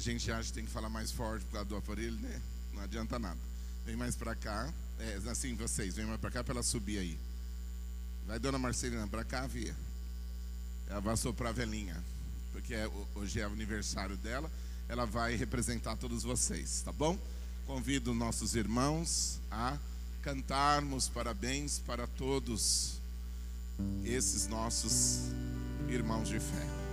gente acha que tem que falar mais forte por causa do aparelho, né? Não adianta nada. Vem mais pra cá. Assim, vocês, vem mais pra cá pra ela subir aí. Vai, dona Marcelina, pra cá, via. Ela vai soprar a velhinha, porque hoje é o aniversário dela. Ela vai representar todos vocês, tá bom? Convido nossos irmãos a cantarmos parabéns para todos esses nossos irmãos de fé.